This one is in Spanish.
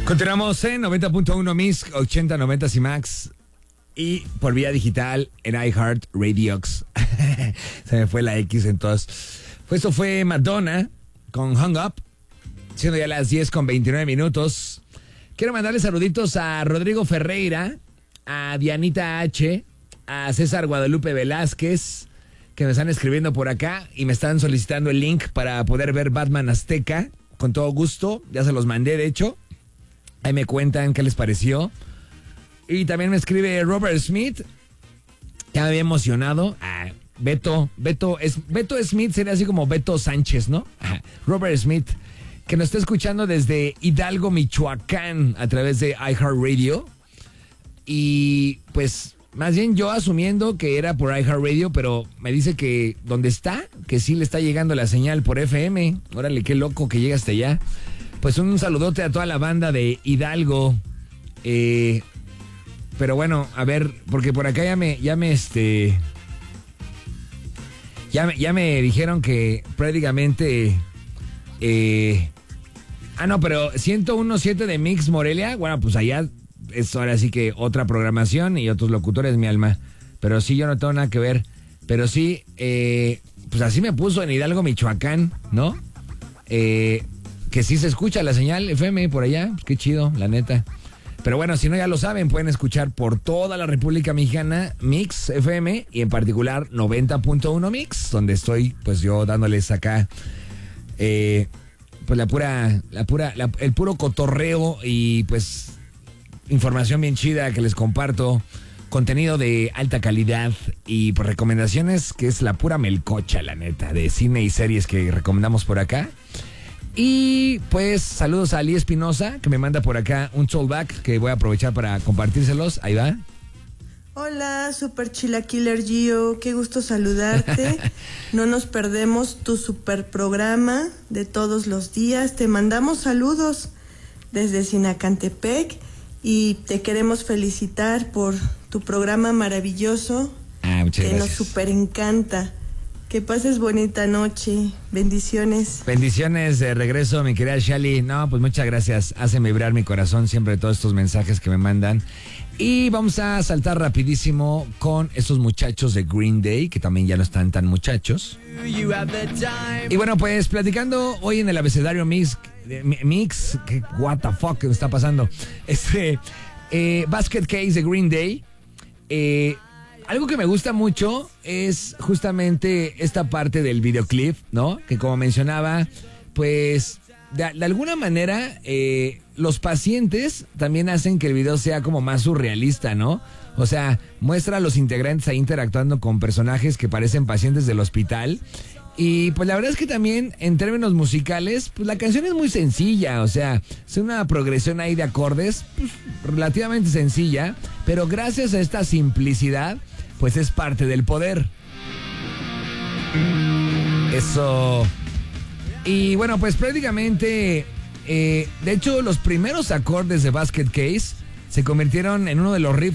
Continuamos en 90.1 Mix, 80-90 CMAX y por vía digital en iHeart Radiox. Se me fue la X entonces. Pues esto fue Madonna con Hung Up, siendo ya las 10:29. Quiero mandarle saluditos a Rodrigo Ferreira, a Dianita H, a César Guadalupe Velázquez, que me están escribiendo por acá y me están solicitando el link para poder ver Batman Azteca. Con todo gusto, ya se los mandé de hecho. Ahí me cuentan qué les pareció. Y también me escribe Robert Smith, ya me había emocionado. Beto Smith sería así como Beto Sánchez, ¿no? Robert Smith, que nos está escuchando desde Hidalgo, Michoacán, a través de iHeartRadio. Y pues, más bien yo asumiendo que era por iHeartRadio, pero me dice que donde está, que sí le está llegando la señal por FM. Órale, qué loco que llega hasta allá. Pues un saludote a toda la banda de Hidalgo. Pero bueno, a ver, porque por acá ya me dijeron que prácticamente no, pero 101.7 de Mix Morelia. Bueno, pues allá es ahora sí que otra programación y otros locutores, mi alma. Pero sí, yo no tengo nada que ver. Pero sí, pues así me puso en Hidalgo, Michoacán, ¿no? Que sí se escucha la señal FM por allá. Pues qué chido, la neta. Pero bueno, si no ya lo saben, pueden escuchar por toda la República Mexicana Mix FM y en particular 90.1 Mix, donde estoy pues yo dándoles acá pues el puro cotorreo y pues información bien chida que les comparto, contenido de alta calidad y pues recomendaciones que es la pura melcocha, la neta, de cine y series que recomendamos por acá. Y pues saludos a Ali Espinosa, que me manda por acá un tollback que voy a aprovechar para compartírselos. Ahí va. Hola, Super Chilaquiler Gio, qué gusto saludarte. No nos perdemos tu super programa de todos los días. Te mandamos saludos desde Sinacantepec y te queremos felicitar por tu programa maravilloso. Muchas gracias. Nos super encanta. Que pases bonita noche. Bendiciones. Bendiciones de regreso, mi querida Shali. No, pues muchas gracias. Hacen vibrar mi corazón siempre todos estos mensajes que me mandan. Y vamos a saltar rapidísimo con estos muchachos de Green Day, que también ya no están tan muchachos. Y bueno, pues platicando hoy en el abecedario Mix, que what the fuck que me está pasando. Basket Case de Green Day. Algo que me gusta mucho es justamente esta parte del videoclip, ¿no? Que como mencionaba, pues de alguna manera los pacientes también hacen que el video sea como más surrealista, ¿no? O sea, muestra a los integrantes ahí interactuando con personajes que parecen pacientes del hospital. Y pues la verdad es que también en términos musicales, pues la canción es muy sencilla, o sea, es una progresión ahí de acordes, pues, relativamente sencilla, pero gracias a esta simplicidad, pues es parte del poder. Eso. Y bueno, pues prácticamente, de hecho, los primeros acordes de Basket Case se convirtieron en uno de los riffs